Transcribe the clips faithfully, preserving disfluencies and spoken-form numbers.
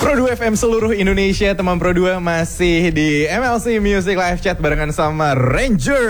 Pro dua F M seluruh Indonesia, teman Pro dua masih di M L C Music Live Chat barengan sama Ranger.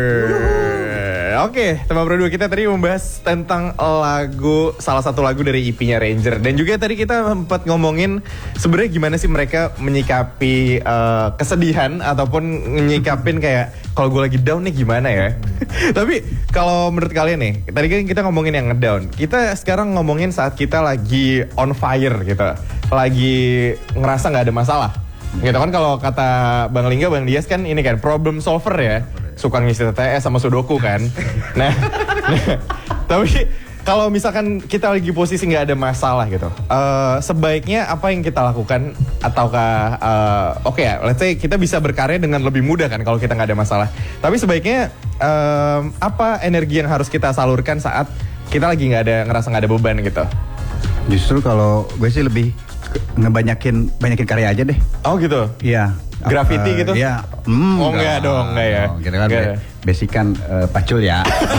Oke, teman Pro dua, kita tadi membahas tentang lagu, salah satu lagu dari E P-nya Ranger. Dan juga tadi kita sempat ngomongin sebenarnya gimana sih mereka menyikapi uh, kesedihan ataupun menyikapin kayak kalau gue lagi down nih gimana ya. Tapi kalau menurut kalian nih, tadi kan kita ngomongin yang ngedown. Kita sekarang ngomongin saat kita lagi on fire gitu, lagi ngerasa nggak ada masalah. Gitu kan, kalau kata Bang Lingga, Bang Dias kan ini kan problem solver ya, suka ngisi T T S sama sudoku kan. Nah, nah tapi kalau misalkan kita lagi posisi nggak ada masalah gitu, uh, sebaiknya apa yang kita lakukan? Ataukah uh, oke okay ya, let's say kita bisa berkarya dengan lebih mudah kan kalau kita nggak ada masalah. Tapi sebaiknya um, apa energi yang harus kita salurkan saat kita lagi nggak ada, ngerasa nggak ada beban gitu? Justru kalau gue sih lebih ngebanyakin banyakin karya aja deh. Oh gitu? Iya. Graffiti uh, gitu? Iya. Mm, oh enggak dong, enggak ya. Oh, kita kan be- basic kan uh, pacul ya.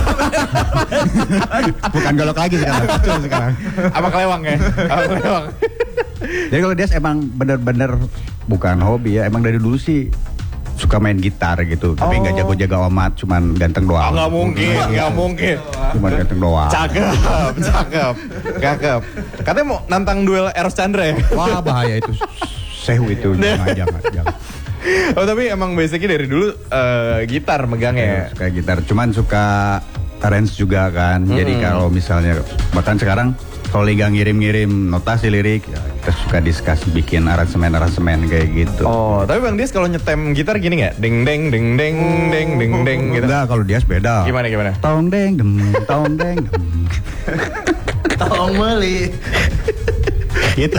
Bukan golok lagi sekarang, pacul sekarang. Apa kelewang ya? Apa kelewang? Jadi kalau dia emang bener-bener bukan hobi ya, emang dari dulu sih suka main gitar gitu, tapi nggak oh. jago-jago amat, cuman ganteng doang. Oh, nggak mungkin, nggak mungkin. Cuman ganteng doang. Cakep, cakep, cakep. Katanya mau nantang duel Eros Chandra ya? Wah bahaya itu, sehu itu, jangan, jangan, jangan. Oh tapi emang basicnya dari dulu uh, gitar megangnya. Suka gitar, cuman suka arrange juga kan. Mm-hmm. Jadi kalau misalnya bahkan sekarang kalau Liga ngirim-ngirim notasi lirik, ya kita suka diskus bikin aransemen-aransemen kayak gitu. Oh, tapi Bang Dias kalau nyetem gitar gini nggak? Ding deng ding deng deng deng deng gitu. Enggak, kalau Dias beda. Gimana gimana? Tong deng dem, tong deng dem. Tong meli. Gitu.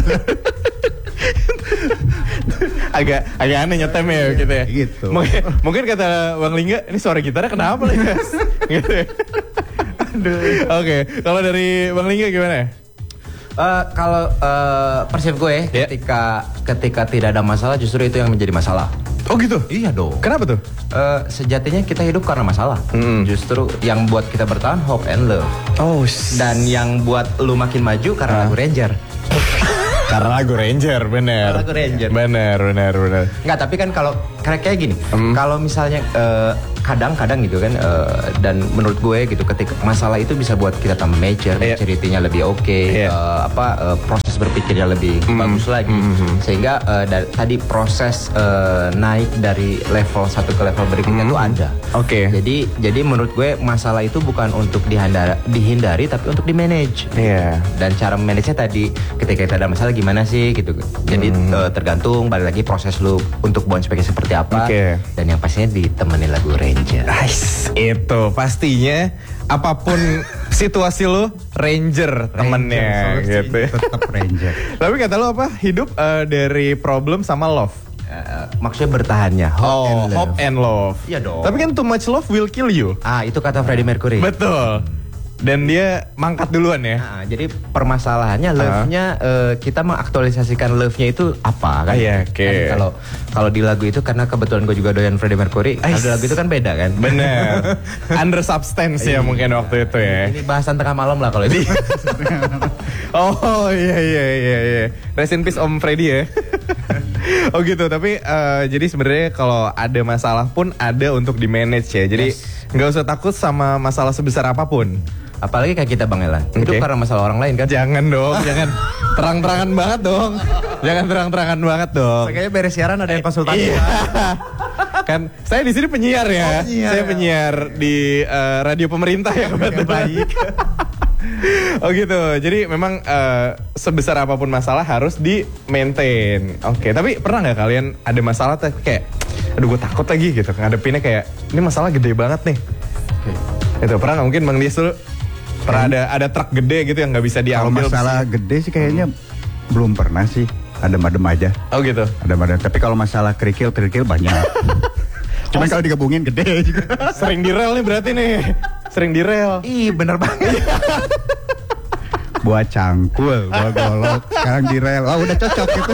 agak agak aneh nyetem ya gitu ya. Gitu. Mungkin, mungkin kata Bang Lingga, ini suara gitarnya kenapa nih guys? Gitu ya. Oke, okay. Kalau dari Bang Lingga gimana? Uh, kalau uh, persif gue yeah. ketika ketika tidak ada masalah justru itu yang menjadi masalah. Oh gitu? Iya dong. Kenapa tuh? Uh, sejatinya kita hidup karena masalah. Mm. Justru yang buat kita bertahan hope and love. Oh. Dan yang buat lu makin maju karena uh. lagu Ranger. Karena lagu Ranger, bener. Lagu Ranger. Bener, bener, bener. Enggak, tapi kan kalau kayak gini, mm. kalau misalnya uh, kadang-kadang gitu kan, uh, dan menurut gue gitu, ketika masalah itu bisa buat kita tambah mature, yeah. ceritanya lebih oke, okay, yeah. uh, apa uh, proses berpikirnya lebih mm. bagus lagi, mm-hmm. sehingga uh, da- tadi proses uh, naik dari level satu ke level berikutnya mm. tuh ada. Oke. Okay. Jadi, jadi menurut gue masalah itu bukan untuk dihindari, dihindari tapi untuk di manage. Iya. Yeah. Dan cara manage-nya tadi, ketika kita ada masalah gimana sih gitu. Jadi mm. uh, tergantung balik lagi proses lu untuk bounce back seperti apa. Okay. Dan yang pastinya ditemani lagu Ranger. Nice. Itu pastinya apapun situasi lo Ranger temennya gitu. Tetap Ranger. Tapi kata lo apa? Hidup uh, dari problem sama love. Uh, maksudnya bertahannya hope oh, and love. Hope and love. Iya dong. Tapi kan too much love will kill you. Ah, itu kata Freddie Mercury. Betul. Dan dia mangkat duluan ya. Nah, jadi permasalahannya love-nya uh, kita mengaktualisasikan love-nya itu apa kan? Ah, iya, oke. Okay. Kan kalau kalau di lagu itu karena kebetulan gue juga doyan Freddie Mercury, ada lagu itu kan beda kan? Bener. Under substance ya mungkin waktu itu ya. Ini bahasan tengah malam lah kalau itu. Oh iya iya iya iya. Rest in peace Om Freddie ya. Oh gitu, tapi uh, jadi sebenarnya kalau ada masalah pun ada untuk di manage ya. Jadi nggak yes. usah takut sama masalah sebesar apapun. Apalagi kayak kita Bang Elan, okay. Itu karena masalah orang lain kan? Jangan dong, jangan terang-terangan banget dong. Jangan terang-terangan banget dong. Kayaknya beres siaran ada yang konsultasi. Iya. Kan saya di sini penyiar ya. Oh, penyiar, saya penyiar di uh, radio pemerintah ya, kebetulan. Baik. Oh gitu. Jadi memang uh, sebesar apapun masalah harus di maintain. Oke, okay. Tapi pernah nggak kalian ada masalah tuh kayak aduh gue takut lagi gitu. Ngadepinnya kayak ini masalah gede banget nih. Okay. Itu pernah nggak? Mungkin Bang Dias dulu pernah ada ada truk gede gitu yang nggak bisa diambil. Kalau masalah sih. Gede sih kayaknya hmm. belum pernah sih. Adem-adem aja. Oh gitu. Adem-adem. Tapi kalau masalah kerikil kerikil banyak. Cuman oh, kalau digabungin gede juga. Sering di rel nih berarti nih. Sering di rel. Ih bener banget. Buat cangkul, buat golok. Sekarang di rel. Oh udah cocok gitu.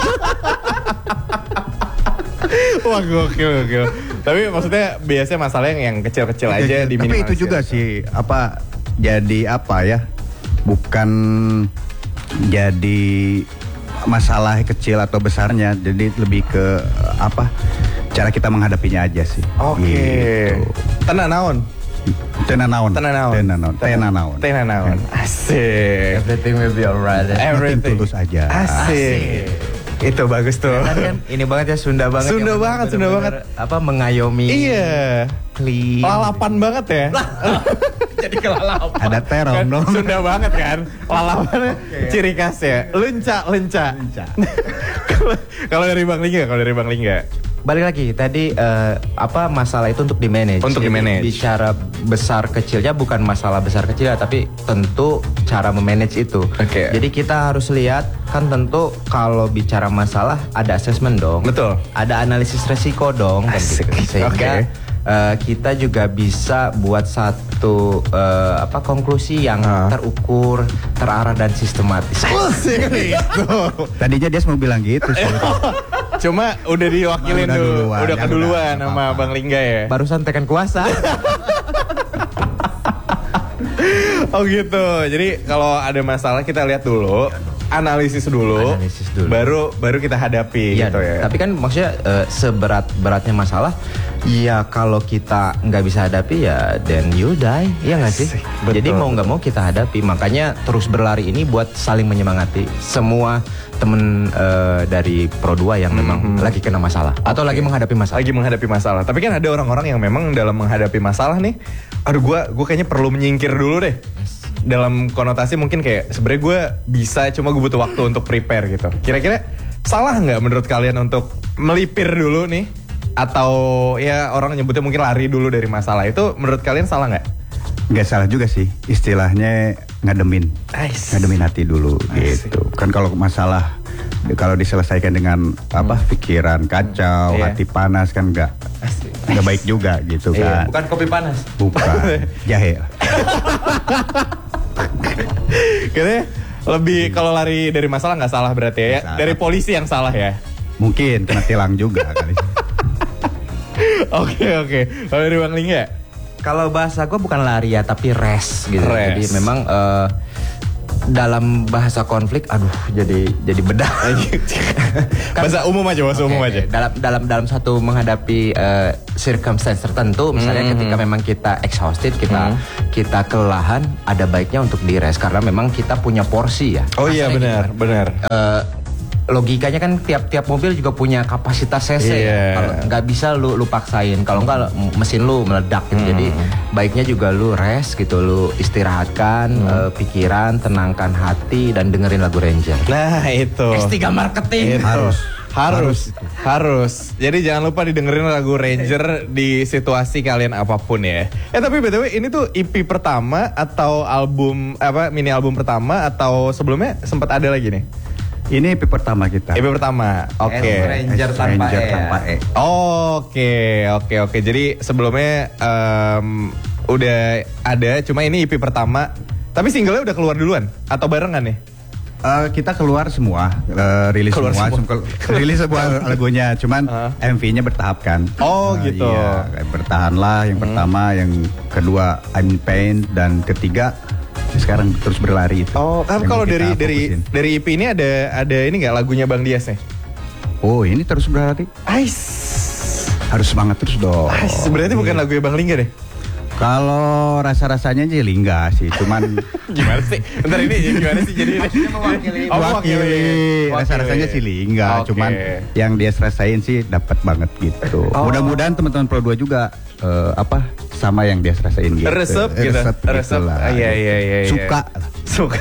Wah gokil gokil. Tapi maksudnya biasanya masalahnya yang kecil-kecil aja di Tapi itu juga sih apa jadi apa ya? Bukan jadi masalah kecil atau besarnya, jadi lebih ke apa cara kita menghadapinya aja sih. Oke. Gitu. Tenang naon. Tena naon. Tena naon. Tena naon. Tena naon. Tena naon. Asik. Everything will be alright. Everything tulus aja. Asik. Itu bagus tuh. Kan, kan ini banget ya Sunda banget. Sunda ya, banget, Sunda banget. Apa mengayomi. Iya. Clean. Lalapan banget ya. Jadi kelalapan. Ada terong Kan dong. Sunda banget kan. Lalapan ciri khas ya. Lenca, lenca. Kalau- Kalau dari Bang Lingga, kalau dari Bang Lingga. Balik lagi tadi eh, apa masalah itu untuk di manage. Untuk Jadi, di-manage. Bicara besar kecilnya bukan masalah besar kecil ya, tapi tentu cara memanage itu. Oke. Jadi kita harus lihat kan tentu kalau bicara masalah ada assessment dong. Betul. Ada analisis resiko dong kan Asik. gitu. Sehingga Oke. eh, kita juga bisa buat satu eh, apa konklusi yang Ah. terukur, terarah dan sistematis. Itu. Tadinya dia mau bilang gitu sih. Cuma udah diwakilin Udah dulu, duluan, udah ya keduluan udah, sama apa-apa. Bang Lingga ya. Barusan tekan kuasa. Oh gitu. Jadi kalau ada masalah kita lihat dulu, analisis dulu, Analisis dulu. baru baru kita hadapi Iya, gitu ya. tapi kan maksudnya eh, seberat-beratnya masalah, ya kalau kita nggak bisa hadapi ya then you die, iya nggak sih? Asik, betul. Jadi mau nggak mau kita hadapi, makanya terus berlari ini buat saling menyemangati semua temen eh, dari Pro dua yang memang lagi kena masalah atau lagi menghadapi masalah. lagi menghadapi masalah. Tapi kan ada orang-orang yang memang dalam menghadapi masalah nih, aduh gua gua kayaknya perlu menyingkir dulu deh. Dalam konotasi mungkin kayak sebenarnya gue bisa, cuma gue butuh waktu untuk prepare gitu. Kira-kira salah nggak menurut kalian untuk melipir dulu nih? Atau ya orang nyebutnya mungkin lari dulu dari masalah, itu menurut kalian salah nggak? Nggak salah juga sih, istilahnya ngademin. Ais. Ngademin hati dulu gitu. Kan kalau masalah kalau diselesaikan dengan apa pikiran kacau, Iya. hati panas kan nggak Asik. nggak baik juga gitu Iya, kan. Bukan kopi panas. Bukan jahe. Kayaknya lebih kalau lari dari masalah nggak salah berarti ya. Nggak salah. Dari polisi yang salah ya. Mungkin kena tilang juga kali. Oke oke. Kalau dari Bang Lingga? Kalau bahasa gue bukan lari ya, tapi rest gitu. Rest. Jadi memang eh, dalam bahasa konflik, aduh jadi jadi bedah. Bahasa umum aja, bahasa umum Oke, aja. Dalam dalam dalam satu menghadapi eh, circumstance tertentu, misalnya Hmm. ketika memang kita exhausted, kita kita kelelahan, ada baiknya untuk di rest karena memang kita punya porsi ya. Oh iya benar, benar. Eh, logikanya kan tiap-tiap mobil juga punya kapasitas cc Iya. ya. Kalau nggak bisa lu lu paksain. Kalau nggak m- mesin lu meledak gitu. Jadi baiknya juga lu rest gitu, lu istirahatkan eh, pikiran, tenangkan hati dan dengerin lagu Ranger. Nah itu. S tiga marketing. Itu. Harus. Harus, harus. Jadi jangan lupa didengerin lagu Ranger di situasi kalian apapun ya. Eh tapi B T W ini tuh E P pertama atau album apa mini album pertama atau sebelumnya sempat ada lagi nih? Ini E P pertama kita. E P pertama. Oke. Ranger tanpa Ranger E. tanpa E. Oke, oke, oke. Jadi sebelumnya em, udah ada, cuma ini E P pertama. Tapi singlenya udah keluar duluan atau barengan nih? Eh, kita keluar semua, eh, rilis Keluar semua, semua. sem- rilis semua lagunya, cuman Ah. M V-nya bertahap kan. Oh, Eh, gitu. Iya, kayak bertahanlah yang pertama, yang kedua I'm in Pain, dan ketiga sekarang terus berlari itu. Oh, kan Yang kalau kita dari dari fokusin. dari E P ini ada ada ini nggak lagunya Bang Dias nih? Oh ini terus berlari, Ais. harus semangat terus dong. Ais, berarti bukan lagunya Bang Lingga deh. Kalau rasa-rasanya sih Lingga sih, cuman Gimana sih? Bentar ini gimana sih jadi ini? mewakili. Oh, mewakili. Wakili, rasa-rasanya sih Lingga, Oke. cuman yang dia rasain sih dapat banget gitu. Oh. Mudah-mudahan teman-teman Pro dua juga eh, apa sama yang dia rasain gitu. Resep gitu. Resep, Resep. gitulah. Ah, iya, iya, iya, iya. Suka. Suka.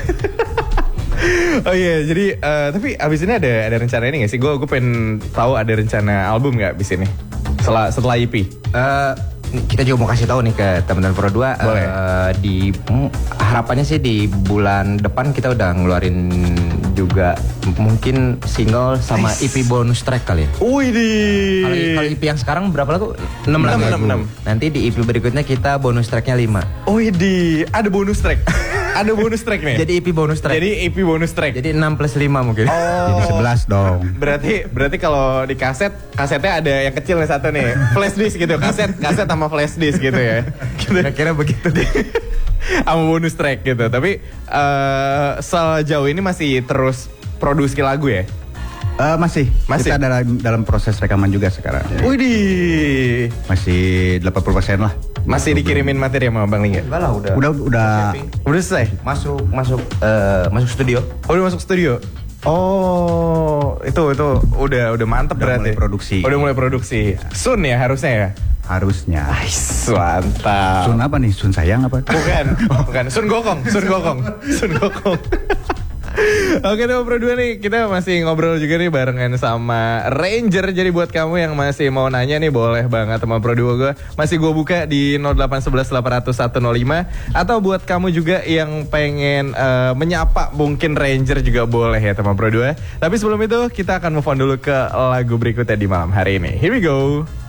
Oh iya, jadi eh, tapi abis ini ada ada rencana ini gak sih? Gue gue pengen tahu ada rencana album nggak abis ini? Setelah setelah E P. Eh, kita juga mau kasih tahu nih ke teman-teman Pro dua Boleh. eh, di mm, harapannya sih di bulan depan kita udah ngeluarin juga m- mungkin single sama Nice. E P bonus track kali ya. Wih di. Kalau kalau E P yang sekarang berapa lagu? enam Enam, lagu. enam, enam. Nanti di E P berikutnya kita bonus tracknya lima. Wih di. Ada bonus track. Ada bonus track nih. Jadi E P bonus track. Jadi E P bonus track. Jadi enam plus lima mungkin. Jadi sebelas dong. Berarti berarti kalau di kaset kasetnya ada yang kecil nih satu nih, flash disk gitu, kaset kaset sama flash disk gitu ya. Gitu. Kira-kira begitu deh. Sama bonus track gitu. Tapi eh sejauh ini masih terus produksi lagu ya? Uh, masih, Masih? Kita dalam dalam proses rekaman juga sekarang. Widih. Masih delapan puluh persen lah. Masih dikirimin materi sama Bang Lingga? Enggak lah udah. Udah udah Udah selesai? Masuk masuk eh, masuk studio. Oh, udah masuk studio? Oh, itu itu udah udah mantep Udah berarti. mulai produksi. Udah mulai produksi. Sun ya harusnya ya? harusnya. Ais, mantap. Sun apa nih? Sun sayang apa? Bukan, bukan. Sun Gokong, Sun Gokong, Sun Gokong. Oke dong Pro dua nih, kita masih ngobrol juga nih barengan sama Ranger. Jadi buat kamu yang masih mau nanya nih, boleh banget sama Pro dua gue. Masih gue buka di nol delapan satu satu delapan nol nol satu nol lima. Atau buat kamu juga yang pengen uh, menyapa mungkin Ranger juga boleh ya teman Pro dua. Tapi sebelum itu kita akan move on dulu ke lagu berikutnya di malam hari ini. Here we go.